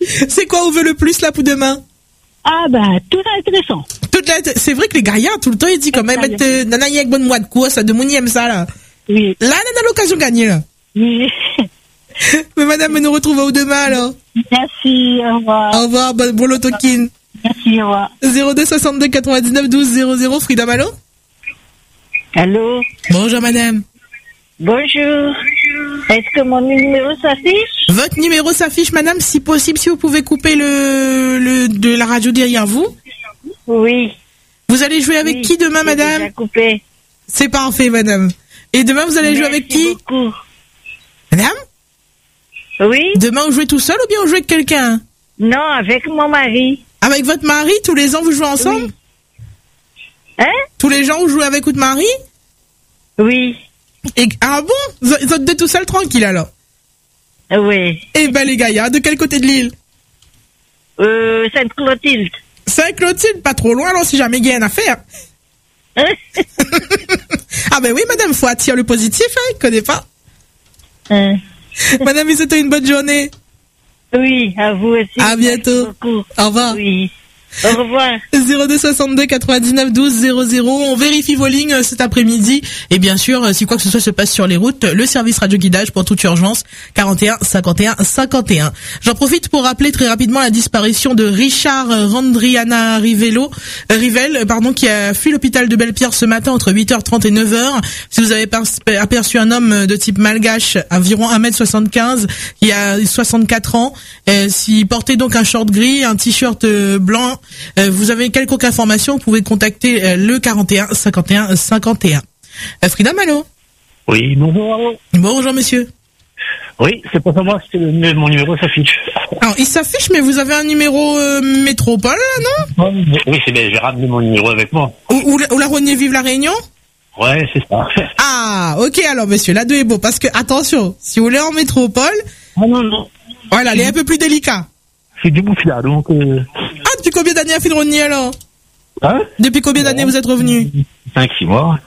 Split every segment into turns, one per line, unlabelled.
C'est quoi, on veut le plus là pour demain?
Ah, tout est intéressant.
C'est vrai que les gars, tout le temps, ils disent quand même, nana, y a une bonne mois de course, de mon aime ça, là.
Oui.
Là, on a l'occasion de gagner, là.
Oui.
Mais madame, nous retrouvons demain, alors.
Merci, au revoir.
Au revoir, bon lotokin.
Merci, au revoir.
02 62 99 12 00, Frida Malo.
Allô?
Bonjour, madame.
Bonjour. Est-ce que mon numéro s'affiche?
Votre numéro s'affiche, madame, si possible, si vous pouvez couper de la radio derrière vous.
Oui.
Vous allez jouer avec qui demain, madame?
Déjà coupé.
C'est parfait, madame. Et demain, vous allez jouer avec qui?
Beaucoup.
Madame?
Oui?
Demain, vous jouez tout seul ou bien vous jouez avec quelqu'un?
Non, avec mon mari.
Avec votre mari? Tous les ans, vous jouez ensemble?
Oui. Hein?
Tous les gens, vous jouez avec votre mari?
Oui.
Et, ah bon? Vous êtes deux tout seul, tranquille, alors?
Oui.
Eh ben, les gars, de quel côté de l'île?
Sainte-Clotilde.
Sainte-Clotilde, pas trop loin, alors, si jamais il y a une affaire. Ah ben oui, madame, faut attirer le positif, hein, il connaît pas. Madame, c'était une bonne journée.
Oui, à vous aussi.
À bientôt. Au revoir.
Oui. Au revoir.
02 62 99 12 00. On vérifie vos lignes cet après-midi. Et bien sûr, si quoi que ce soit se passe sur les routes, le service radio guidage pour toute urgence, 41 51 51. J'en profite pour rappeler très rapidement la disparition de Richard Randriana Rivel, qui a fui l'hôpital de Belle-Pierre ce matin entre 8h30 et 9h. Si vous avez aperçu un homme de type malgache, environ 1m75, qui a 64 ans, s'il portait donc un short gris, un t-shirt blanc, vous avez quelconque information, vous pouvez contacter le 41 51 51. Frida Malo.
Oui, bonjour.
Bonjour monsieur.
Oui, c'est pour savoir si mon numéro s'affiche.
Alors, il s'affiche, mais vous avez un numéro métropole, non?
Oui, c'est bien, j'ai ramené mon numéro avec moi.
Ou la Rogné Vive la Réunion?
Ouais, c'est ça.
Ah, ok, alors monsieur, la 2 est beau, parce que, attention, si vous voulez en métropole...
Ah non.
Voilà, elle est un peu plus délicat.
C'est du Boufila, donc...
Ah, depuis combien d'années à Filroni, alors?
Hein?
Depuis combien d'années vous êtes revenu?
5-6 mois.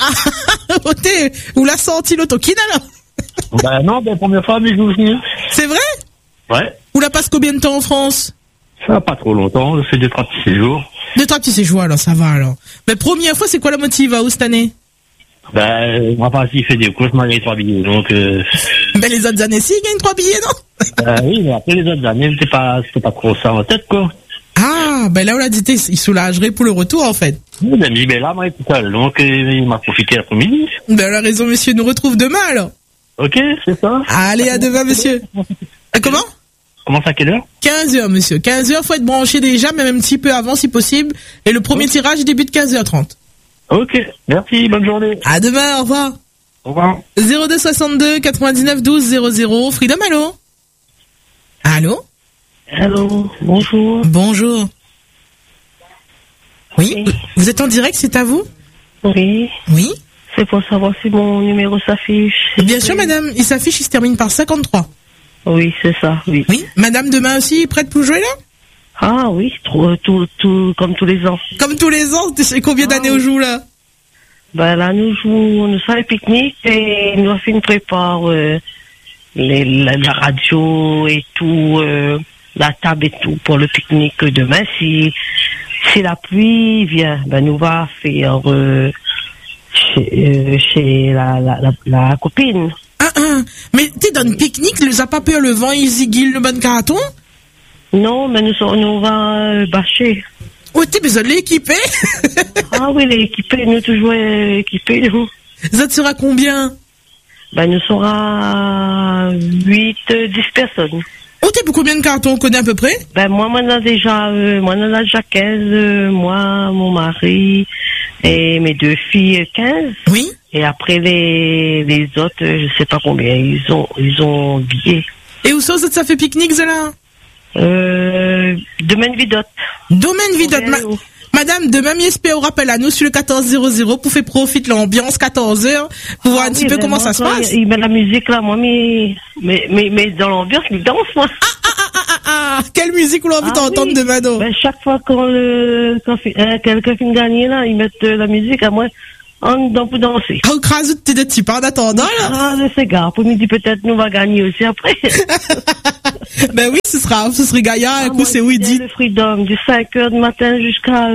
Vous l'a senti l'autokine, alors?
Non, première fois, mais je vous venir.
C'est vrai?
Ouais.
Vous la passe combien de temps en France?
Ça va pas trop longtemps, je fais 2-3 petits séjours.
2-3 petits séjours, alors, ça va, alors. Mais première fois, c'est quoi la motive, où cette année?
Moi, pas s'il fait des courses, moi, j'ai 3 billets, donc...
Mais les autres années, si, il gagne 3 billets, non?
Oui, mais après les autres années, c'était pas trop ça en tête, quoi.
Ah, là, on l'a dit, il soulagerait pour le retour, en fait.
Oui, mais là, moi, tout seul, donc il m'a profité l'après-midi.
Elle a raison, monsieur, nous retrouve demain, alors.
Ok, c'est ça.
Allez, à demain, monsieur. Comment?
Commence à quelle heure?
15h, monsieur. 15h, faut être branché déjà, même un petit peu avant, si possible. Et le premier tirage débute 15h30.
Ok, merci, bonne journée.
À demain, au revoir.
Au revoir.
02 62 99 12 00. Frida Malo. Allô?
Allô, bonjour.
Bonjour. Oui, vous êtes en direct, c'est à vous?
Oui.
Oui.
C'est pour savoir si mon numéro s'affiche.
Bien sûr, madame, il s'affiche, il se termine par 53.
Oui, c'est ça, oui.
Oui, madame, demain aussi, prête pour jouer là?
Ah oui, tout, comme tous les ans.
Comme tous les ans, tu sais combien d'années on joue là?
Là, nous sommes à pique-nique et nous avons fait une prépare, la radio et tout, la table et tout pour le pique-nique demain. Si la pluie vient, nous va faire chez la copine.
Mais t'es dans le pique-nique, les a pas peur le vent, ils ziguillent le bon carton?
Non, mais nous va bâcher.
Oh, t'es besoin de l'équiper?
Ah oui, l'équiper, nous toujours équipés, nous.
Ça te sera combien?
Nous sera 8, 10 personnes.
Oh, t'es pour combien de cartons on connaît à peu près?
Moi, on a déjà 15, moi, mon mari et mes 2 filles, 15.
Oui.
Et après, les autres, je sais pas combien, ils ont billets.
Et où ça fait pique-nique, là?
Domaine Vidotte.
Domaine Vidotte. Madame, demain, j'espère, on rappelle à nous sur le 1400 pour faire profiter de l'ambiance 14h, pour voir un petit peu comment ça se passe.
Il met la musique là, moi, mais dans l'ambiance, il danse, moi.
Quelle musique on a envie d'entendre demain, donc?
Chaque fois quand quelqu'un finit de gagner là, ils mettent la musique, à moi, en dedans pour danser.
Ah, crase tes deux types en attendant, là.
Ah, le cigare. Pour midi, peut-être, nous va gagner aussi après.
Ben oui, ce serait gaillard, un coup, c'est oui, dit.
Le Freedom, du 5h du matin jusqu'à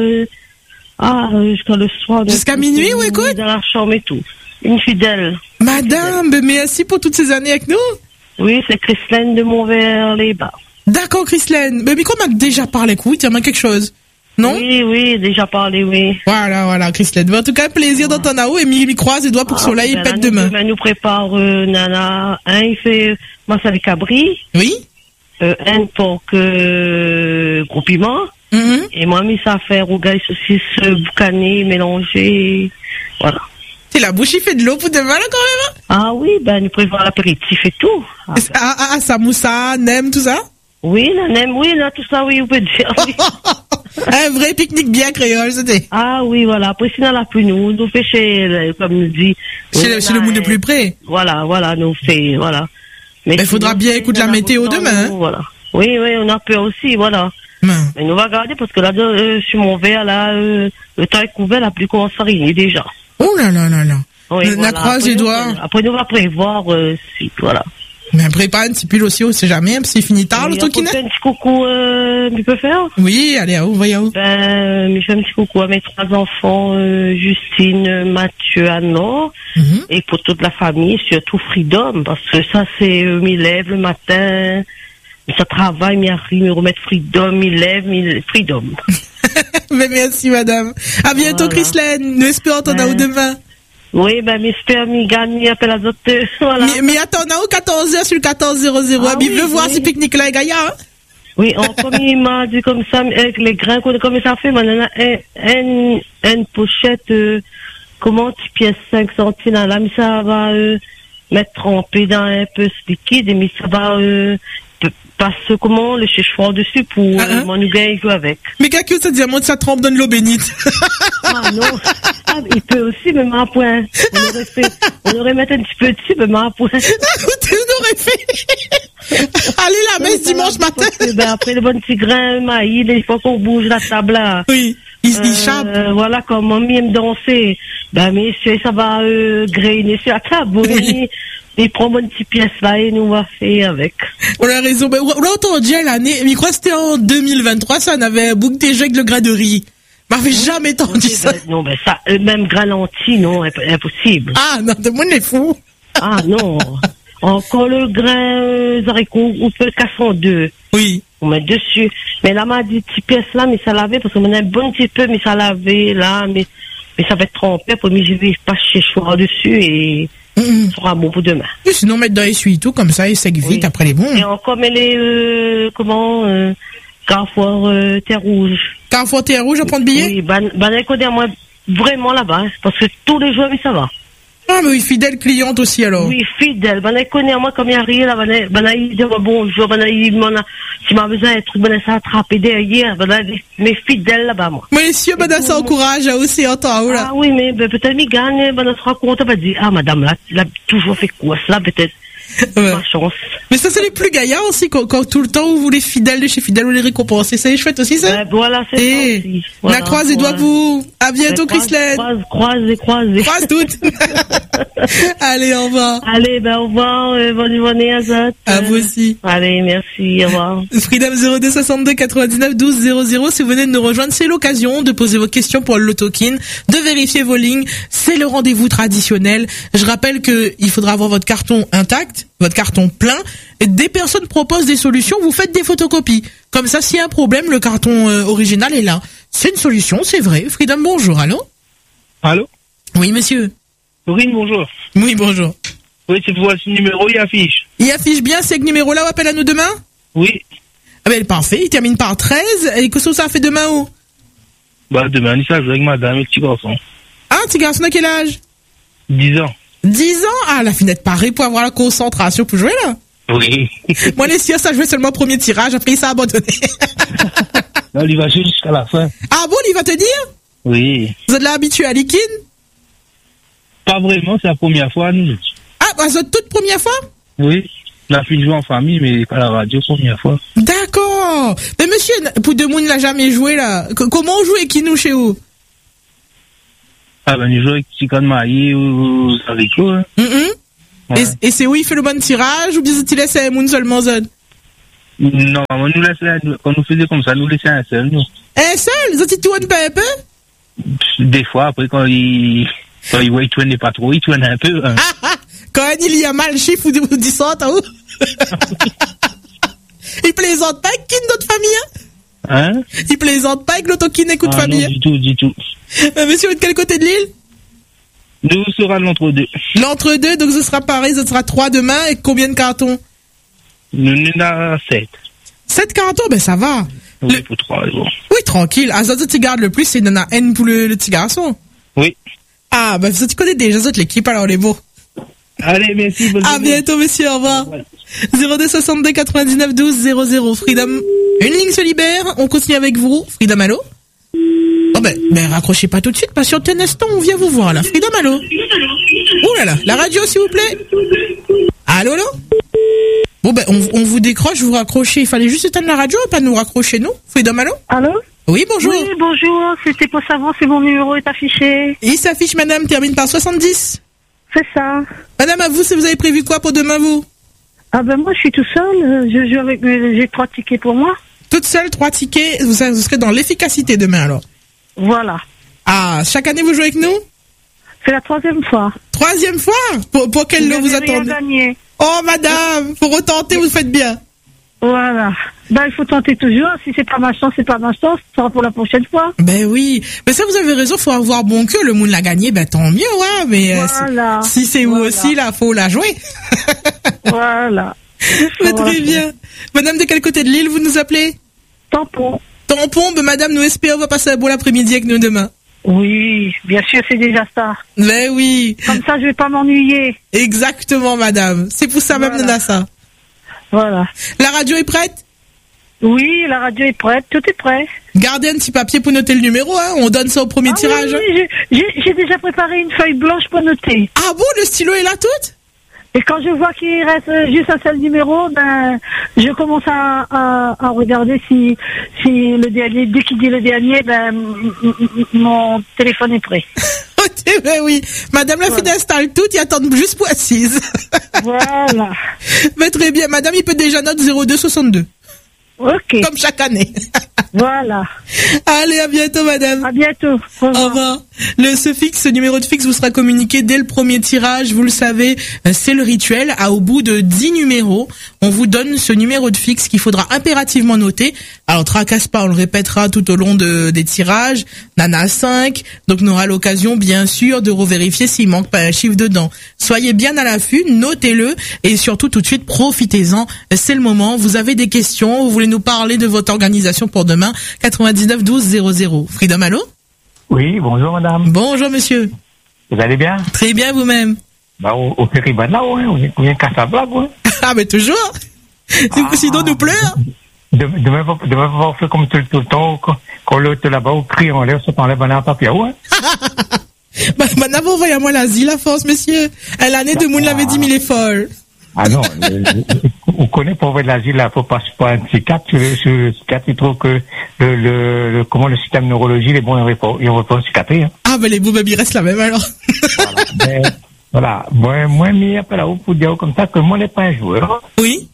le soir.
Jusqu'à minuit, ou écoute?
Dans la chambre et tout. Une fidèle.
Madame, ben merci pour toutes ces années avec nous.
Oui, c'est Christine de Montvert-les-Bas.
D'accord, Christine. Mais Miko m'a déjà parlé, écoute, il y a quelque chose. Non?
Oui, déjà parlé, oui.
Voilà, Christine. En tout cas, plaisir d'entendre à haut et mi croise les doigts pour que le soleil pète demain.
Demain, nous prépare, Nana. Un, il fait massa de cabri.
Oui.
Un porc, gros piment. Et moi, mis ça à faire rougail, saucisse, boucané, mélangé. Voilà.
C'est la bouche, il fait de l'eau pour demain, là, quand même?
Ah oui, nous prévoit l'apéritif et tout.
Samoussa, nem, tout ça?
Oui, la nem, oui, là, tout ça, oui, on peut dire. Oui.
Un vrai pique-nique bien créole, c'était.
Ah oui, voilà. Après, sinon, la plus nous fait chez, comme nous dit.
Chez le monde le plus près.
Voilà, nous fait, voilà.
Mais il faudra bien écouter la météo demain, hein.
Voilà. Oui, on a peur aussi, voilà. Mais nous va regarder parce que là, sur mon verre, là, le temps est couvert, la pluie commence à régner déjà.
Oh là.
Oui,
la croise les doigts.
Après, nous va prévoir, si, voilà.
Mais prépare un petit pull aussi, on sait jamais, c'est fini tard, le toquinet.
Un petit coucou, tu peux faire?
Oui, allez, à où, voyons où.
Je fais un petit coucou à mes 3 enfants, Justine, Mathieu, Anna, et pour toute la famille, surtout Freedom, parce que ça, c'est, m'y lève le matin, ça travaille, m'y arrive, me remettre Freedom, m'y lève, Freedom.
Mais merci, madame. À bientôt, voilà. Christine. Nous espérons t'en où demain.
Oui, j'espère m'y gagner après la autre, voilà.
Mais attends, on a où 14h sur le 1400. Ah, il veut voir si pique-nique là est gaillard.
Oui, comme il m'a dit comme ça, avec les grains, comme ça fait, maintenant, une pochette, comment, petite pièce 5 centimes, là, mais ça va, mettre trempé dans un peu ce liquide, mais ça va, passer comment, le chèche-froid dessus pour, mon nougat jouer avec.
Mais quelqu'un, ça dit, moi, ça trempe dans de l'eau bénite.
Ah, non. Ah, il peut aussi, mais à point. On aurait mis un petit peu dessus, mais à point.
On aurait fait. Allez, la messe dimanche matin.
Après le bon petit grain, maïs, il faut qu'on bouge la table là.
Oui. Il chape.
Voilà, comme mamie aime danser. Mais ça va, grainer sur la table, oui. Il prend une petite pièce là et nous on va faire avec.
On a raison. Mais on a entendu l'année, mais je crois que c'était en 2023, ça, on avait bouclé avec le grain de riz. M'avait jamais entendu ça.
Non, ça, même grain lentille, non, impossible.
Ah, non, tout le monde est fou.
Ah, non. Encore le grain, haricots, on peut le casser en deux.
Oui.
On met dessus. Mais là, m'a dit, petite pièce là, mais ça lavait, parce qu'on a un bon petit peu, mais ça lavait, là, mais ça va être trempé, pour moi, je vais pas chercher dessus et, ça sera bon pour demain.
Et sinon, mettre dans l'essuie tout, comme ça, il sec vite, après les bons.
Et encore, mais les, Carrefour, Terre Rouge.
Carrefour Terre Rouge, à prendre billet?
Oui, moi, vraiment là-bas, parce que tous les jours, mais ça va.
Ah, mais oui, fidèle cliente aussi, alors.
Oui, fidèle. Moi, comme il y a rien, là, il dit bonjour, si m'a besoin d'un truc, ça attrapé derrière, mais fidèle là-bas, moi.
Monsieur, ça encourage aussi, entend, là.
Ah oui, mais peut-être qu'il gagne, se rend compte, on va dire, ah, madame, là, il a toujours fait quoi, cela, peut-être.
Ouais. Ma chance. Mais ça, c'est les plus gaillards aussi, quand tout le temps où vous les fidèles de chez fidèles, vous les récompensez. Ça est chouette aussi, ça?
Voilà, c'est ça aussi.
Voilà, la croise et doigts vous. À bientôt, Christine. Croise toutes. Allez, au revoir.
Allez, au revoir. Bonne journée, Azat.
À vous aussi.
Allez, merci. Au revoir.
Freedom 02 62 99 12 00. Si vous venez de nous rejoindre, c'est l'occasion de poser vos questions pour le Lotokin, de vérifier vos lignes. C'est le rendez-vous traditionnel. Je rappelle que il faudra avoir votre carton intact, votre carton plein. Et des personnes proposent des solutions, vous faites des photocopies. Comme ça, s'il y a un problème, le carton original est là. C'est une solution, c'est vrai. Freedom, bonjour. Allô?
Allô?
Oui, monsieur.
Oui, bonjour.
Oui, bonjour.
Oui, c'est pour ce numéro, il affiche.
Il affiche bien, c'est que numéro-là, on appelle à nous demain?
Oui.
Ah ben, parfait, il termine par 13. Et qu'est-ce que ça fait demain, où?
Demain, ça joue avec madame et petit garçon.
Ah, petit garçon à quel âge?
10 ans.
10 ans? Ah, la finette pareil pour avoir la concentration pour jouer, là?
Oui.
Moi, les siens, ça jouait seulement au premier tirage, après, il s'est abandonné.
Non, il va jouer jusqu'à la fin.
Ah bon, il va te dire?
Oui.
Vous êtes là habitué à Likin?
Pas vraiment, c'est la première fois, nous.
Ah, c'est votre toute première fois?
Oui. On a pu jouer en famille, mais à la radio, première fois.
D'accord. Mais monsieur, pour deux mois, il n'a jamais joué, là. Comment on joue et qui nous chez vous?
Ah, ben, nous jouons avec Chicken Maï ou Sarico. Hein. Ouais.
Et c'est où il fait le bon tirage ou bien il laisse un moun seulement zone?
Non, on nous laisse, quand nous faisait comme ça, nous laissait un seul, nous.
Un seul? Ils ont dit tourne pas un peu?
Des fois, après, quand il voit, il tourne pas trop, il tourne un peu. Hein.
Quand il y a mal chiffre ou 10 cents, t'as où? Il plaisante pas avec qui d'autres familles,
Hein?
Il plaisante pas avec l'auto qui n'écoute famille?
Non, du tout.
Monsieur, de quel côté de l'île?
Nous sera l'entre-deux.
L'entre-deux, donc ce sera pareil, ce sera 3 demain, et combien de cartons?
Nous en avons 7.
7 cartons, ben ça va.
Oui, pour 3 jours.
Oui, tranquille. Ah, ça, tu gardes le plus, c'est Nana N pour le petit garçon.
Oui.
Ah, ben ça, tu connais déjà ça, l'équipe, alors on est beau.
Allez, merci. Bonne
À
journée.
bientôt, monsieur, au revoir.
Ouais.
02 62 99 12 00. Freedom. Une ligne se libère. On continue avec vous. Freedom, allô? Oh ben, raccrochez pas tout de suite. Patientez un instant, on vient vous voir, là. Freedom, allô? Ouh là là. La radio, s'il vous plaît. Allô, allô? Bon ben, on vous décroche, vous raccrochez. Il fallait juste éteindre la radio et pas nous raccrocher, nous. Freedom, allô?
Allô?
Oui, bonjour.
Oui, bonjour. C'était pour savoir si mon numéro est affiché.
Il s'affiche, madame, termine par 70.
C'est ça.
Madame, à vous, si vous avez prévu quoi pour demain, vous?
Ah ben moi, je suis tout seul. Je joue avec j'ai 3 tickets pour moi.
Toute seule, 3 tickets. Vous serez dans l'efficacité demain, alors.
Voilà.
Ah, chaque année, vous jouez avec nous?
C'est la 3e fois.
3e fois? Pour quel lot vous
n'avez rien
attendez?
gagné.
Oh, madame, pour retenter, vous faites bien.
Voilà. Ben, il faut tenter toujours. Si c'est pas ma chance, c'est pas ma chance. Ce sera pour la prochaine fois.
Ben oui. Mais ça, vous avez raison, faut avoir bon cœur. Le monde l'a gagné, ben tant mieux, ouais. Mais
Voilà.
si c'est vous aussi, là, faut la jouer.
Voilà.
Mais très bien. Madame, de quel côté de l'île vous nous appelez?
Tampon.
Tampon, ben madame, nous espérons va passer un bon après-midi avec nous demain.
Oui, bien sûr, c'est déjà ça.
Ben oui.
Comme ça, je vais pas m'ennuyer.
Exactement, madame. C'est pour ça même
Voilà.
qu'on a ça.
Voilà.
La radio est prête?
Oui, la radio est prête. Tout est prêt.
Gardez un petit papier pour noter le numéro, hein. On donne ça au premier tirage.
Oui, j'ai déjà préparé une feuille blanche pour noter.
Ah bon, le stylo est là tout?
Et quand je vois qu'il reste juste un seul numéro, ben, je commence à regarder si le dernier, dès qu'il dit le dernier, ben, mon téléphone est prêt.
Ok, ben oui. Madame la fille installe tout, il attend juste pour assise.
Voilà.
Mais très bien. Madame, il peut déjà noter 0262.
Ok.
Comme chaque année.
Voilà.
Allez, à bientôt, madame.
À bientôt.
Au revoir. Ce numéro de fixe vous sera communiqué dès le premier tirage. Vous le savez, c'est le rituel. Au bout de 10 numéros, on vous donne ce numéro de fixe qu'il faudra impérativement noter. Alors, tracasse pas, on le répétera tout au long des tirages. Nana 5. Donc, on aura l'occasion, bien sûr, de revérifier s'il manque pas un chiffre dedans. Soyez bien à l'affût, notez-le. Et surtout, tout de suite, profitez-en. C'est le moment. Vous avez des questions, vous voulez nous parler de votre organisation pour demain. 99 12 00. Freedom, allô?
Oui, bonjour madame.
Bonjour monsieur.
Vous allez bien?
Très bien vous-même.
Bah, au Péribad là, ouais, on vient casser la blague, ouais.
Ah mais toujours. Sinon nous pleure.
Demain, on fait comme tout le temps, quand l'autre là-bas, on crie en l'air, on enlève un papier, ouais.
Maintenant vous envoyez à moi l'asile à force monsieur. L'année de Moun l'avait dit mais il est folle.
Ah non, on connaît pour avoir de l'asile là, faut passer par un psychiatre, sur le psychiatre, il trouve que comment le système neurologique est bon, il répond psychiatrie, hein.
Ah ben les bouts il reste la même alors.
Voilà. Mais, voilà. Moi, mis un peu là-haut pour dire comme ça que moi, je n'ai pas un joueur.
Oui.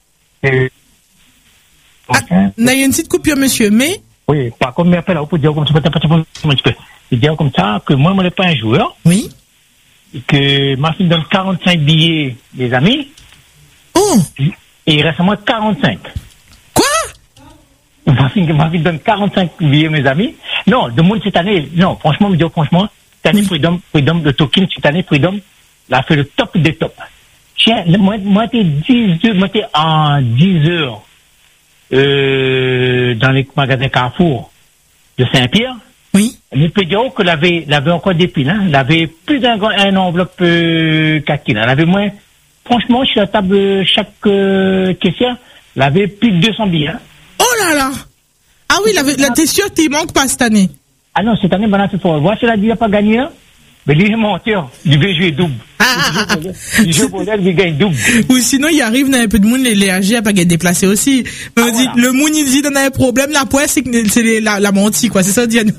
Ah,
il y a une petite coupure monsieur, mais.
Oui, par contre, mais après là, pour dire comme ça, il dit comme ça que moi, je n'ai pas un joueur.
Oui.
Et que ma fille donne 45 billets, les amis.
Oh.
Et il reste à moi 45.
Quoi?
Ma fille donne 45 billets, mes amis. Non, de monde cette année, non, franchement, cette année, Freedom, le token, cette année, Freedom, il a fait le top des tops. Tiens, moi, t'es en 10 heures, dans les magasins Carrefour de Saint-Pierre.
Oui.
Le PDO que l'avait encore des piles, hein. Il avait plus d'un enveloppe, 4 kilos. Il avait moins, franchement, sur la table, chaque, caissière, il avait plus de 200 billets, hein.
Oh là là. Ah oui, t'es sûr qu'il manque pas cette année?
Ah non, cette année, maintenant, il faut voir si il n'a pas gagné, hein. Mais lui, il est menteur. Il veut jouer double. Il joue pour elle, il gagne double.
Ou sinon, il arrive dans un peu de monde, les AG à pas être déplacés aussi. Mais on dit, le monde, il dit, on a un problème, la poisse, c'est la mentie, quoi. C'est ça, Diane.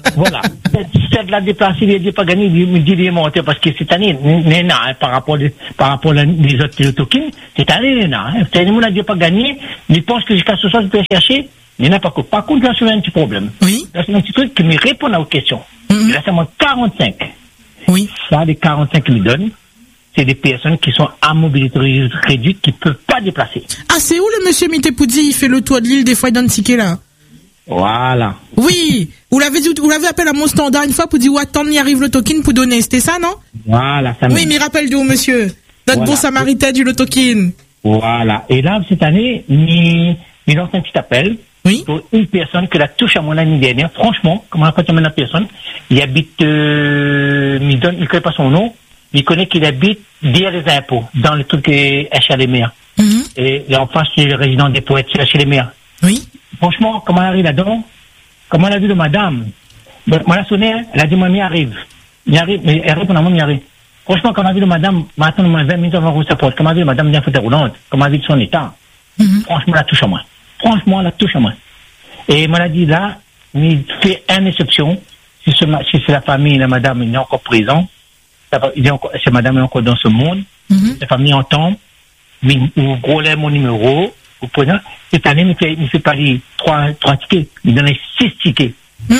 Voilà. C'est de la déplacer, il n'est pas gagné, il me dit, il est monté, parce que cette année, par rapport les autres tokens, cette année, cette année, on n'a pas gagné, il pense que jusqu'à ce soir, je peux chercher, il n'y en a pas que. Par contre, là, c'est un petit problème.
Oui.
Là, c'est un petit truc qui me répond aux questions. Là, c'est moi 45.
Oui.
Ça, les 45 qu'ils me donnent, c'est des personnes qui sont à mobilité réduite, qui ne peuvent pas déplacer.
Ah, c'est où le monsieur Mitepoudzi, il fait le tour de l'île, des fois, il donne ticket, là?
Voilà.
Oui. Vous l'avez appelé à mon standard une fois pour dire, attends, y arrive le token pour donner. C'était ça, non?
Voilà, ça
oui, mais rappelle d'où, monsieur? Notre bon samaritain du token.
Voilà. Et là, cette année, il lance un petit appel.
Oui.
Pour une personne que la touche à mon l'année dernière. Franchement, comment on appelle la personne? Il habite, il connaît pas son nom. Il connaît qu'il habite derrière les impôts, dans le truc HLMR. Et en face, c'est le résident des poètes, c'est HLMR.
Oui.
Franchement, comment elle arrive là-dedans? Comment elle a vu de madame? Moi, la sonné, elle a dit, moi, m'y arrive. Mais elle répond à moi, m'y arrive. Franchement, quand on a vu de madame, maintenant, 20 minutes avant que sa porte, comment on a vu de madame bien faute roulante, comment on a vu de son état. Franchement, la touche à moi. Franchement, la touche à moi. Et moi, elle a dit, là, il fait une exception. Si c'est la famille, la madame, il est encore présent. C'est madame est encore dans ce monde. La famille entend. Vous roulez mon numéro. Vous prenez. Cette année, il ne fait pas les 3 tickets. Il donne 6 tickets.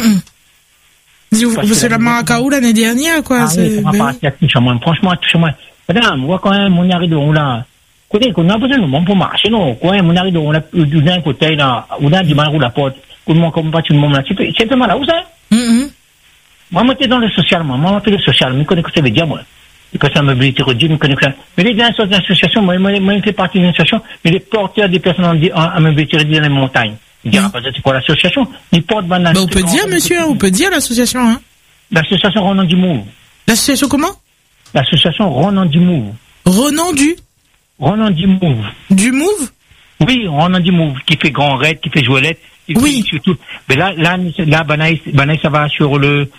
C'est la Maracao l'année dernière, quoi.
Franchement, touche à moi. Madame, moi, quand même, on y arrive de là. Écoutez, on a besoin de monde pour marcher, non? Quand même, on arrive de on a d'un côté, là, on a du mal à la porte. Comment pas tout le monde là? C'est peu mal, où ça? Moi, j'étais dans le social, moi, fait le social, je connais que ça veut dire, moi. Que ça mobilité réduite, je connais que ça. Mais les gens sont dans l'association, moi, je fais partie d'une association, mais les porteurs des personnes en mobilité réduite dans les montagnes. Ils disent, c'est quoi l'association? Ils portent,
on peut dire, monsieur, on peut dire l'association, hein?
L'association Ronan du Mouve.
L'association comment?
L'association Ronan du Mouve.
Ronan du Mouve. Du Mouve?
Oui, Ronan du Mouve, qui fait Grand Raid, qui fait Joëlette.
Oui.
Surtout. Mais là, Banaïs, ça va sur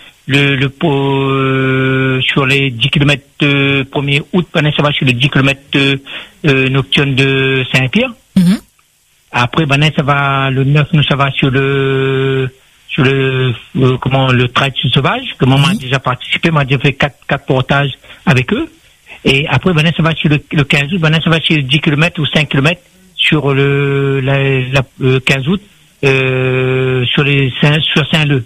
sur les 10 km 1er août, Banaïs, ça va sur les 10 km nocturne de Saint-Pierre. Après, Banaïs, ça va, le 9, nous, ça va sur le trail sauvage, que moi, m'a déjà participé, m'a déjà fait 4 portages avec eux. Et après, Banaïs, ça va sur le 15 août, Banaïs, ça va sur 10 km ou 5 km sur le 15 août, sur Saint-Leu.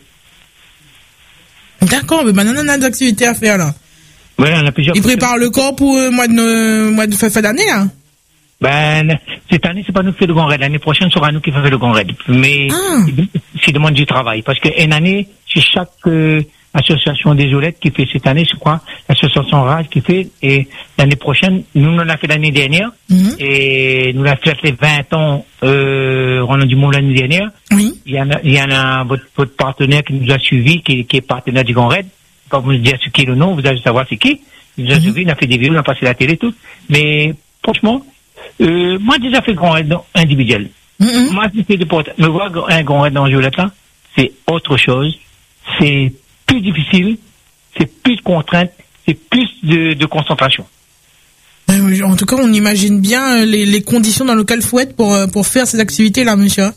D'accord, mais maintenant on a des activités à faire là.
Ouais, on a plusieurs.
Ils préparent le corps pour mois de fin d'année là.
Cette année c'est pas nous qui faisons le Grand Raid. L'année prochaine sera nous qui faisons le Grand Raid. Mais c'est demande du travail parce qu'une année c'est chaque association des Jolettes qui fait cette année, je crois, l'association Rage qui fait, et l'année prochaine, nous l'a fait l'année dernière, et nous l'a fait les 20 ans, Ronan du Mont l'année dernière.
Oui.
Il y en a votre partenaire qui nous a suivi, qui est partenaire du Grand Raid. Quand vous nous dites ce qui est le nom, vous allez savoir c'est qui. Il nous a suivi, il a fait des vidéos, il a passé la télé, tout. Mais, franchement, moi, j'ai déjà fait Grand Raid individuel. Moi, j'ai fait des portes. Me voir un Grand Raid dans Jolette, là, c'est autre chose. C'est plus difficile, c'est plus de contraintes, c'est plus de concentration.
En tout cas, on imagine bien les conditions dans lesquelles il faut être pour faire ces activités-là, monsieur.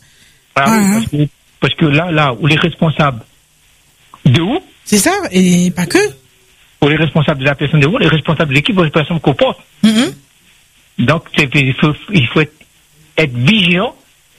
Parce que là, où les responsables de où?
C'est ça, et pas que.
Pour les responsables de la personne de où, les responsables de l'équipe, les personnes qu'on porte. Donc, il faut être vigilant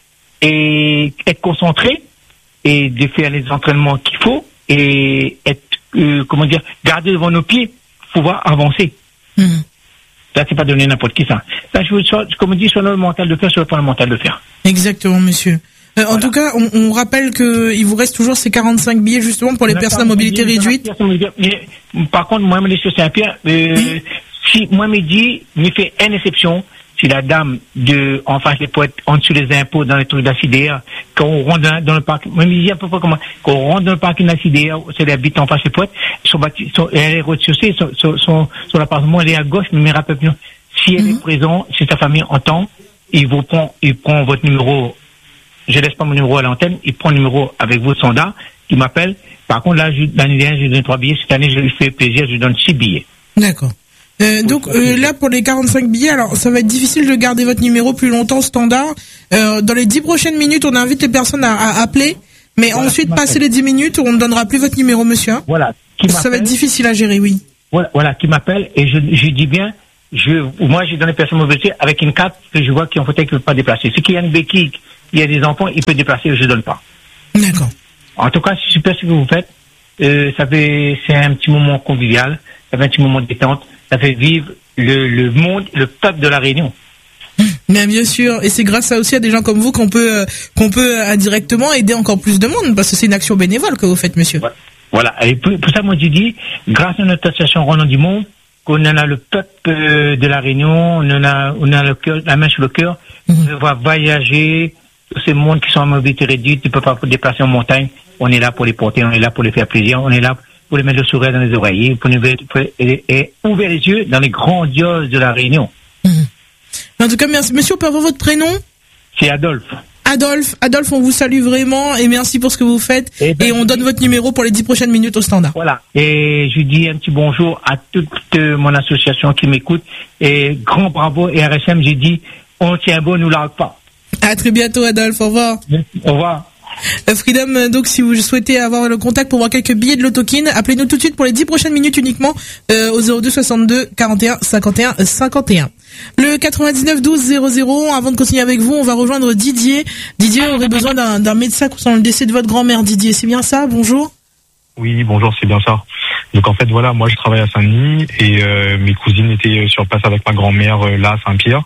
et être concentré et de faire les entraînements qu'il faut et être, garder devant nos pieds, pouvoir avancer. Ça, c'est pas donner n'importe qui, ça. Ça, comme on dit, sur le mental de faire, sur le mental de faire.
Exactement, monsieur. En tout cas, on rappelle que il vous reste toujours ces 45 billets, justement, pour les personnes à mobilité réduite.
Par contre, moi, je suis Saint-Pierre, si, moi, me dit, me fait une exception, si la dame en face des poètes, en dessous des impôts, dans les trucs d'ACDR, quand on rentre dans le parc, moi, me dit à peu près comment, quand on rentre dans le parking d'ACDR, c'est l'habite en face des poètes, elle est rez-de-chaussée, son appartement, elle est à gauche, mais me rappelle bien. Si elle est présente, si sa famille entend, il prend votre numéro, je laisse pas mon numéro à l'antenne, il prend le numéro avec votre standard, il m'appelle. Par contre, là, l'année dernière, je lui donne 3 billets, cette année, je lui fais plaisir, je lui donne 6 billets.
D'accord. Donc là, pour les 45 billets, alors ça va être difficile de garder votre numéro plus longtemps standard. Dans les 10 prochaines minutes, on invite les personnes à appeler Mais
Voilà,
ensuite,
qui
passer
m'appelle.
les 10 minutes, on ne donnera plus votre numéro, monsieur. Hein.
Voilà. Qui
Ça va
m'appelle.
être difficile à gérer, oui.
Voilà, qui m'appelle et je dis bien, moi j'ai donné personne mobilité avec une carte que je vois qui en fauteuil qui ne peut pas déplacer. Ce qui a une béquille, il y a des enfants, il peut déplacer, je ne donne pas.
D'accord.
En tout cas, c'est super ce que vous faites. C'est un petit moment convivial, ça fait un petit moment de détente, ça fait vivre le monde, le peuple de la Réunion.
Mais bien sûr, et c'est grâce à aussi à des gens comme vous qu'on peut indirectement aider encore plus de monde, parce que c'est une action bénévole que vous faites, monsieur.
Ouais. Voilà. Et pour ça, moi, je dis, grâce à notre association Ronan du Monde, qu'on en a le peuple de la Réunion, on a le cœur, la main sur le cœur, on va voyager, tous ces mondes qui sont en mobilité réduite, qui ne peuvent pas se déplacer en montagne, on est là pour les porter, on est là pour les faire plaisir, on est là pour les mettre le sourire dans les oreillers, et ouvrir les yeux dans les grandioses de la Réunion.
En tout cas, merci. Monsieur, on peut avoir votre prénom?
C'est Adolphe.
Adolphe, on vous salue vraiment et merci pour ce que vous faites. Et on donne votre numéro pour les 10 prochaines minutes au standard.
Voilà. Et je dis un petit bonjour à toute mon association qui m'écoute. Et grand bravo. Et RSM, j'ai dit, on tient bon, nous largue pas.
À très bientôt, Adolphe. Au revoir.
Au revoir.
Freedom, donc si vous souhaitez avoir le contact pour voir quelques billets de l'Autokin, appelez-nous tout de suite pour les 10 prochaines minutes uniquement au 02 62 41 51 51. Le 99 12 00, avant de continuer avec vous, on va rejoindre Didier. Didier aurait besoin d'un médecin concernant le décès de votre grand-mère. Didier, c'est bien ça? Bonjour.
Oui, bonjour, c'est bien ça. Donc en fait, voilà, moi je travaille à Saint-Denis et mes cousines étaient sur place avec ma grand-mère là à Saint-Pierre.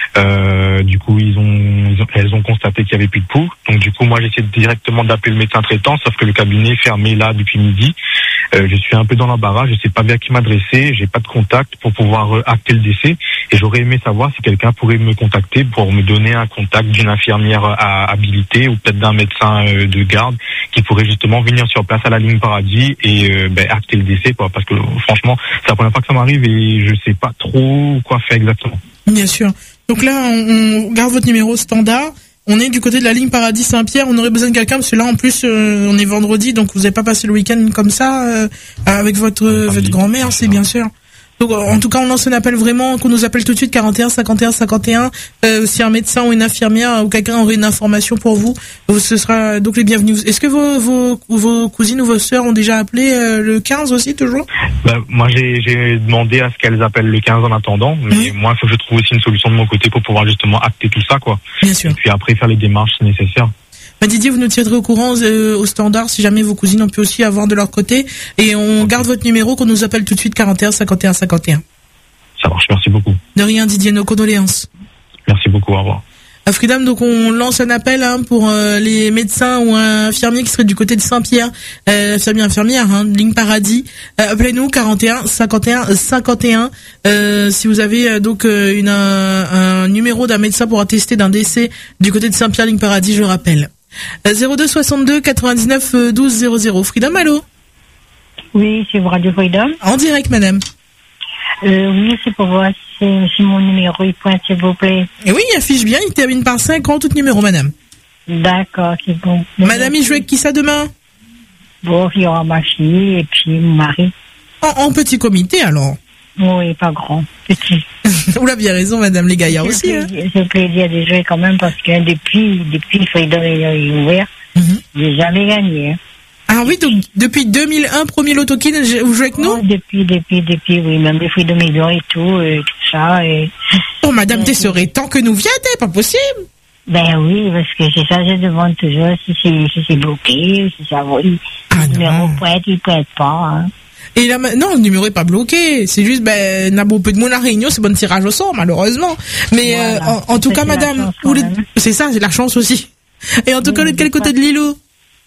Du coup, elles ont constaté qu'il y avait plus de pouls. Donc du coup, moi j'essaie directement d'appeler le médecin traitant, sauf que le cabinet est fermé là depuis midi. Je suis un peu dans l'embarras, je sais pas bien à qui m'adresser, j'ai pas de contact pour pouvoir acter le décès et j'aurais aimé savoir si quelqu'un pourrait me contacter pour me donner un contact d'une infirmière habilitée ou peut-être d'un médecin de garde qui pourrait justement venir sur place à la ligne Paradis et acter le décès, quoi, parce que franchement c'est la première fois que ça m'arrive et je sais pas trop quoi faire exactement.
Bien sûr. Donc là, on garde votre numéro standard. On est du côté de la ligne Paradis Saint-Pierre. On aurait besoin de quelqu'un parce que là, en plus, on est vendredi, donc vous n'avez pas passé le week-end comme ça avec votre grand-mère, c'est bien sûr. Donc, en tout cas, on lance un appel vraiment, qu'on nous appelle tout de suite 41 51 51. Si un médecin ou une infirmière ou quelqu'un aurait une information pour vous, ce sera donc les bienvenus. Est-ce que vos cousines ou vos sœurs ont déjà appelé le 15 aussi, toujours?
Moi, j'ai demandé à ce qu'elles appellent le 15 en attendant, mais moi, il faut que je trouve aussi une solution de mon côté pour pouvoir justement acter tout ça, quoi.
Bien sûr.
Et puis après, faire les démarches si nécessaire.
Didier, vous nous tiendrez au courant au standard si jamais vos cousines ont pu aussi avoir de leur côté. Et on garde votre numéro qu'on nous appelle tout de suite 41 51 51.
Ça marche, merci beaucoup.
De rien, Didier, nos condoléances.
Merci beaucoup, au revoir.
À Freedom, donc on lance un appel pour les médecins ou infirmiers qui seraient du côté de Saint-Pierre, infirmière, ligne Paradis. Appelez-nous 41 51 51 si vous avez donc un numéro d'un médecin pour attester d'un décès du côté de Saint-Pierre, ligne Paradis, je rappelle. 02 62 99 12 00. Freedom, allô?
Oui, c'est Radio Freedom.
En direct, madame.
Oui, c'est pour voir si mon numéro il pointe, s'il vous plaît.
Et oui, il affiche bien, il termine par 5 en tout numéro, madame.
D'accord, c'est bon.
Madame, il joue avec qui ça demain?
Bon, il y aura ma fille et puis mon mari.
En petit comité, alors?
Oui, pas grand, petit.
Vous l'avez raison, madame, les gaillards aussi.
C'est le plaisir de jouer quand même parce que depuis Freedom est ouvert, j'ai jamais gagné. Hein.
Ah oui, donc depuis 2001, premier Lotokin, vous jouez avec nous?
Depuis, oui, même les Freedom et tout ça. Et...
Oh, madame, t'es serait temps que nous vienne, pas possible.
Ben oui, parce que c'est ça, je demande toujours si c'est bloqué, si ça va. Le numéro pointe, il pointe pas. Hein.
Et là, non, le numéro est pas bloqué. C'est juste, n'a pas peu de monde à Réunion, c'est bon tirage au sort, malheureusement. Mais voilà, en tout cas, madame, c'est ça, c'est la chance aussi. Et en tout cas, de quel côté de l'îlot?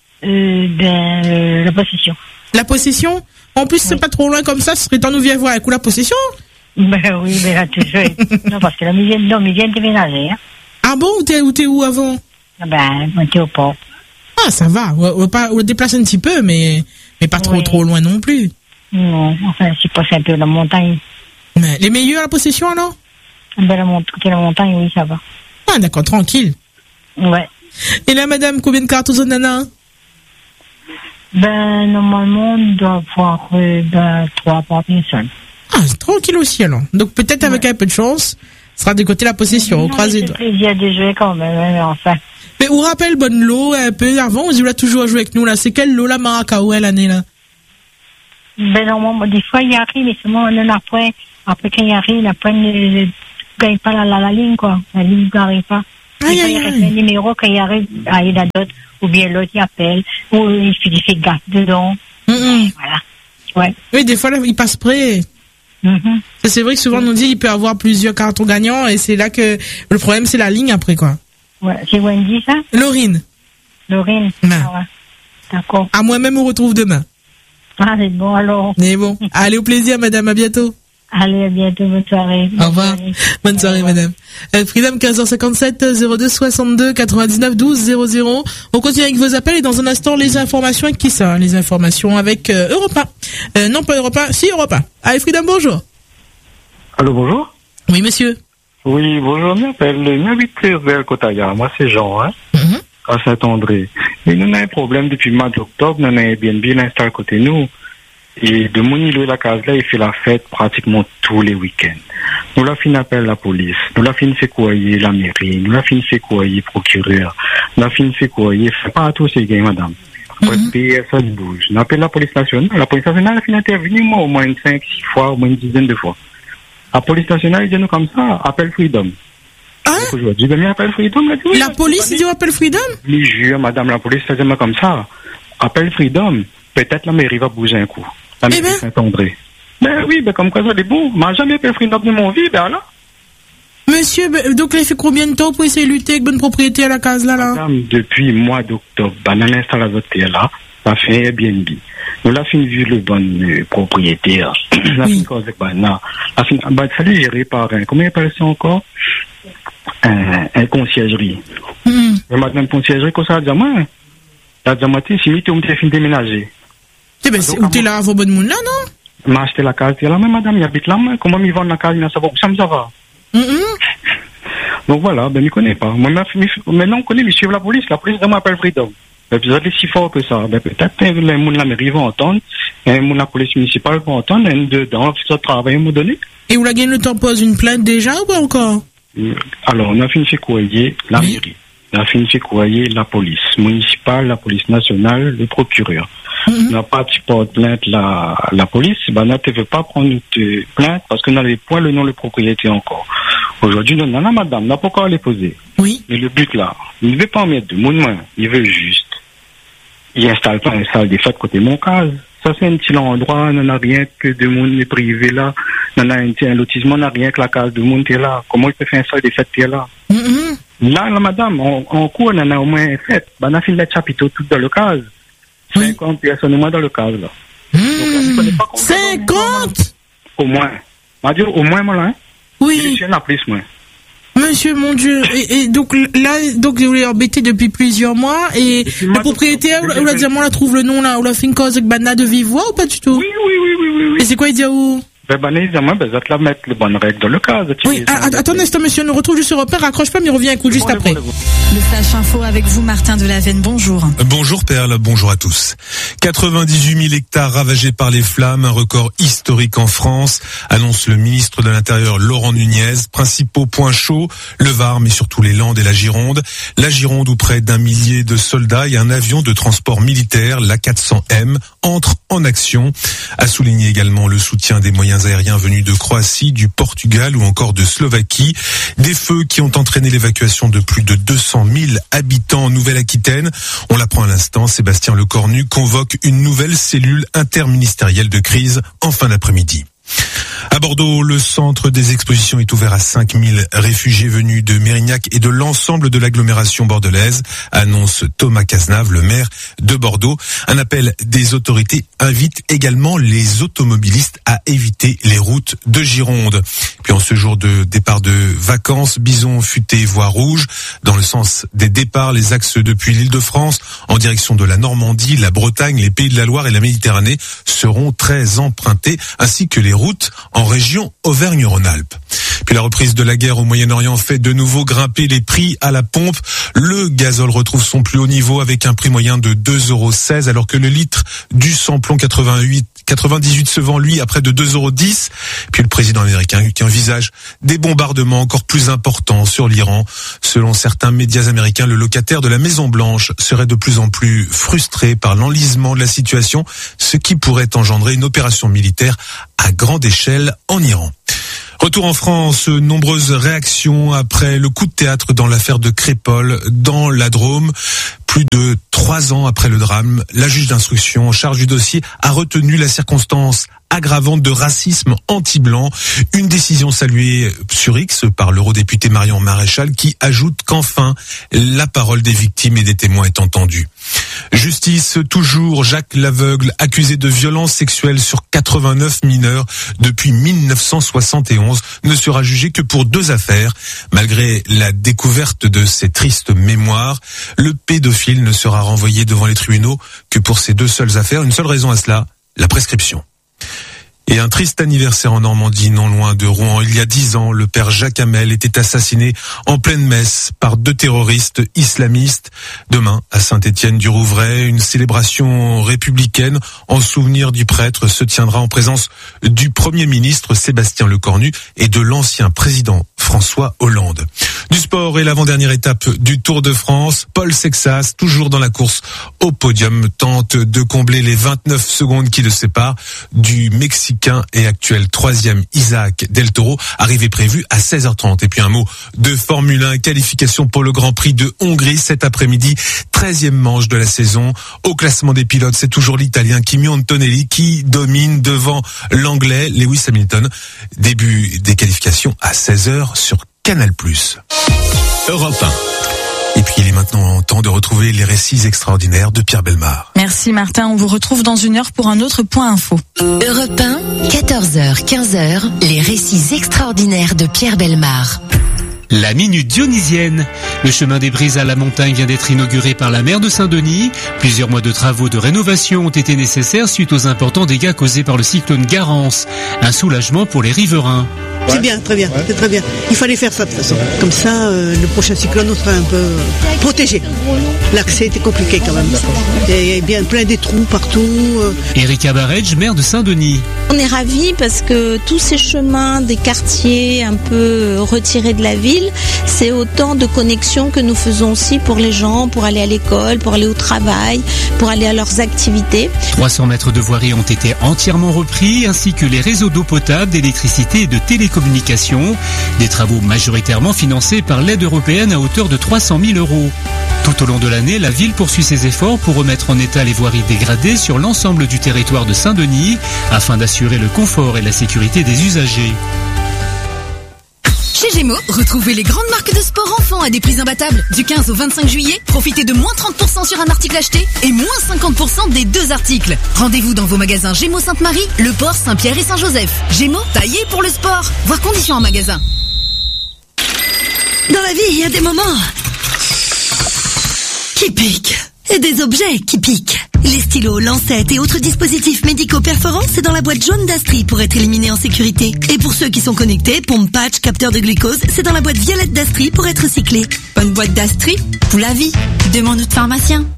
La possession.
La possession? En plus, c'est pas trop loin comme ça, ce serait temps de nous viens voir avec la possession?
Ben oui, mais là, toujours. Non, parce que là, ils viennent déménager, hein.
Ah bon, ou t'es où avant?
Ben, on était au port.
Ah, ça va. On déplace un petit peu, mais pas trop loin non plus.
Non, enfin, c'est pas un peu la montagne.
Mais les meilleurs à la possession, alors?
Ben, côté la montagne, oui, ça va.
Ah, d'accord, tranquille.
Ouais.
Et là, madame, combien de cartes aux nana?
Ben, normalement, on doit avoir 3 par personne.
Ah, c'est tranquille aussi, alors. Donc, peut-être avec un peu de chance, ce sera du côté de la possession, au croisé.
C'est plaisir de jouer quand même, enfin.
Mais on rappelle bonne l'eau un peu avant, on a toujours joué avec nous là. C'est quelle l'eau la Maracao l'année là?
Ben normalement, des fois il arrive, mais seulement on en a point. Après quand il arrive, il après ne gagne pas la ligne quoi. La ligne n'arrive pas. Il reste un numéro quand il arrive, il y a d'autres, ou bien l'autre il appelle, ou il fait gaffe dedans. Voilà. Ouais.
Oui, des fois là, il passe près. C'est vrai que souvent on nous dit il peut avoir plusieurs cartons gagnants et c'est là que le problème c'est la ligne après quoi.
Ouais, c'est Wendy ça?
Laurine.
Ah ouais. D'accord.
À moi-même on retrouve demain.
Ah c'est bon alors.
Mais bon, allez au plaisir madame, à bientôt.
Allez, à bientôt, bonne soirée.
Au revoir. Bonne soirée, madame. Freedom 15h57 02 62 99 12 00. On continue avec vos appels et dans un instant, les informations avec qui ça? Les informations avec Europa. Non, pas Europa, si Europa. Allez, Freedom, bonjour.
Allô, bonjour.
Oui, monsieur.
Oui, bonjour, je m'habite vers Kotaya. Moi, c'est Jean, hein, à Saint-André. Et nous avons un problème depuis le mois d'octobre. Nous avons un Airbnb l'installe côté nous. Et de Monilo et la case là, il fait la fête pratiquement tous les week-ends. Nous la fin appelle la police, nous la fin fait courrier la mairie, nous la fin fait courrier procureur, nous la fin fait courrier, fait pas à tous ces gars, madame. Après, ça bouge. Nous appelle la police nationale a fin intervenir moi au moins 5-6 fois, au moins une dizaine de fois. La police nationale, il dit nous comme ça, appelle Freedom.
Hein?
Aujourd'hui, ben, appelle Freedom, là, oui,
la police, il dit appelle Freedom?
Je jure, madame, la police, ça dit comme ça. Appelle Freedom. Peut-être la mairie va bouger un coup. La mairie Saint-André. Ben oui, ben comme quoi ça, c'est bon. M'a jamais appelé Freedom de mon vie, ben là.
Monsieur, donc il fait combien de temps pour essayer de lutter avec bonne propriété à la case là?
Madame, depuis le mois d'octobre, ben, dans l'installation là, ça fait Airbnb. Nous l'avons fait vu le bon propriétaire. La fin cause avec Bana. La fin, ça l'est géré par un, comment il appelle ça encore? Un conciergerie. Mais madame conciergerie, quoi ça a dit à moi? La diamante, si tu me fais déménager.
Eh ben, où t'es là, à vos bonnes mounes là, non?
M'a acheté la case, t'es là, mais madame, il habite là, comment ils vendent la case, il n'a pas, ça va. Donc voilà, ben, il connaît pas. Moi, maintenant, on connaît, mais suivre la police m'appelle Freedom. Ben, vous êtes si fort que ça. Ben, peut-être, les mounes, la mairie vont entendre, les mounes, la police municipale vont entendre, un dedans, ça travaille à un moment donné.
Et où la gagne le temps pose une plainte déjà, ou pas encore?
Alors, on a fini chez courrier, la mairie. On a fini chez courrier, la police municipale, la police nationale, le procureur. On n'a pas de porte plainte la police, ben, on ne veut pas prendre une plainte parce qu'on n'avait point le nom de propriété encore. Aujourd'hui, non, madame, on n'a pas encore les poser.
Oui.
Mais le but là, il ne veut pas en mettre de monde main, il veut juste. Il installe pas une salle des fêtes côté mon case. Ça, c'est un petit endroit, on n'a rien que de monde privé là. On a un lotissement, on n'a rien que la case de monde est là. Comment il peut faire une salle des fêtes qui est là? Là, madame, en cours, on a au moins une fête. Ben, on a fait les chapiteaux tout dans le case. 50 personnes au moins dans le case, là. Donc, là, pas
50?
Au moins. On va dire au moins, moi, là, hein.
Oui.
Je suis en plus, moi.
Monsieur, mon Dieu. Et donc, là, donc, vous l'avez embêté depuis plusieurs mois, et le propriétaire, ou la diamant, la trouve le nom, là, ou la fin cause avec Bana de vive voix, ou pas du tout?
Oui.
Et c'est quoi, il dit où?
Ben, évidemment, vous êtes là mettre les bonnes règles dans le case.
Oui, attendez, monsieur, on nous retrouve juste sur repère, raccroche pas, mais on revient un coup juste après.
Le Flash Info avec vous, Martin Delaveine, bonjour.
Bonjour Perle, bonjour à tous. 98 000 hectares ravagés par les flammes, un record historique en France, annonce le ministre de l'Intérieur Laurent Nunez. Principaux points chauds, le Var, mais surtout les Landes et la Gironde. La Gironde où près d'1 millier de soldats et un avion de transport militaire, l'A400M, entrent en action. A souligné également le soutien des moyens aériens venus de Croatie, du Portugal ou encore de Slovaquie. Des feux qui ont entraîné l'évacuation de plus de 200 000 habitants en Nouvelle-Aquitaine. On l'apprend à l'instant, Sébastien Lecornu convoque une nouvelle cellule interministérielle de crise en fin d'après-midi. À Bordeaux, le centre des expositions est ouvert à 5000 réfugiés venus de Mérignac et de l'ensemble de l'agglomération bordelaise, annonce Thomas Cazenave, le maire de Bordeaux. Un appel des autorités invite également les automobilistes à éviter les routes de Gironde. Puis en ce jour de départ de vacances, bison futé voie rouge. Dans le sens des départs, les axes depuis l'Île-de-France en direction de la Normandie, la Bretagne, les Pays de la Loire et la Méditerranée seront très empruntés, ainsi que les routes en région Auvergne-Rhône-Alpes. Puis la reprise de la guerre au Moyen-Orient fait de nouveau grimper les prix à la pompe. Le gazole retrouve son plus haut niveau avec un prix moyen de 2,16 € alors que le litre du samplon 98 se vend, lui, à près de 2,10 €. Puis le président américain qui envisage des bombardements encore plus importants sur l'Iran. Selon certains médias américains, le locataire de la Maison-Blanche serait de plus en plus frustré par l'enlisement de la situation, ce qui pourrait engendrer une opération militaire à grande échelle en Iran. Retour en France, nombreuses réactions après le coup de théâtre dans l'affaire de Crépol dans la Drôme. Plus de 3 ans après le drame, la juge d'instruction en charge du dossier a retenu la circonstance aggravante de racisme anti-blanc. Une décision saluée sur X par l'eurodéputé Marion Maréchal qui ajoute qu'enfin la parole des victimes et des témoins est entendue. Justice toujours, Jacques l'aveugle, accusé de violences sexuelles sur 89 mineurs depuis 1971, ne sera jugé que pour 2 affaires. Malgré la découverte de ses tristes mémoires, le pédophile ne sera renvoyé devant les tribunaux que pour ces 2 seules affaires. Une seule raison à cela, la prescription. Et un triste anniversaire en Normandie, non loin de Rouen. Il y a 10 ans, le père Jacques Hamel était assassiné en pleine messe par 2 terroristes islamistes. Demain, à Saint-Étienne-du-Rouvray, une célébration républicaine en souvenir du prêtre se tiendra en présence du Premier ministre Sébastien Lecornu et de l'ancien président François Hollande. Du sport et l'avant-dernière étape du Tour de France, Paul Sexas, toujours dans la course au podium, tente de combler les 29 secondes qui le séparent du Mexicain et actuel 3e Isaac Del Toro, arrivé prévu à 16h30. Et puis un mot de Formule 1, qualification pour le Grand Prix de Hongrie cet après-midi, 13e manche de la saison. Au classement des pilotes, c'est toujours l'Italien Kimi Antonelli qui domine devant l'Anglais Lewis Hamilton. Début des qualifications à 16h sur Canal+. Europe 1. Et puis il est maintenant temps de retrouver les récits extraordinaires de Pierre Bellemare.
Merci Martin, on vous retrouve dans 1 heure pour un autre point info.
Europe 1, 14h, 15h, les récits extraordinaires de Pierre Bellemare.
La minute dionysienne. Le chemin des Brises à la montagne vient d'être inauguré par la maire de Saint-Denis. Plusieurs mois de travaux de rénovation ont été nécessaires suite aux importants dégâts causés par le cyclone Garance. Un soulagement pour les riverains.
C'est bien, très bien, c'est très bien. Il fallait faire ça de toute façon. Comme ça, le prochain cyclone, on sera un peu protégé. L'accès était compliqué quand même. Il y a bien plein des trous partout.
Erika Baredge, maire de Saint-Denis.
On est ravis parce que tous ces chemins des quartiers un peu retirés de la ville, c'est autant de connexions que nous faisons aussi pour les gens, pour aller à l'école, pour aller au travail, pour aller à leurs activités.
300 mètres de voirie ont été entièrement repris, ainsi que les réseaux d'eau potable, d'électricité et de télécommunications. Des travaux majoritairement financés par l'aide européenne à hauteur de 300 000 €. Tout au long de l'année, la ville poursuit ses efforts pour remettre en état les voiries dégradées sur l'ensemble du territoire de Saint-Denis, afin d'assurer le confort et la sécurité des usagers.
Chez Gémeaux, retrouvez les grandes marques de sport enfants à des prix imbattables. Du 15 au 25 juillet, profitez de moins 30% sur un article acheté et moins 50% des 2 articles. Rendez-vous dans vos magasins Gémeaux Sainte-Marie, Le Port, Saint-Pierre et Saint-Joseph. Gémeaux, taillé pour le sport. Voir conditions en magasin.
Dans la vie, il y a des moments qui piquent et des objets qui piquent. Les stylos, lancettes et autres dispositifs médicaux perforants, c'est dans la boîte jaune d'Astri pour être éliminé en sécurité. Et pour ceux qui sont connectés, pompe patch, capteur de glucose, c'est dans la boîte violette d'Astri pour être recyclé.
Bonne boîte d'Astri pour la vie. Demande notre pharmacien.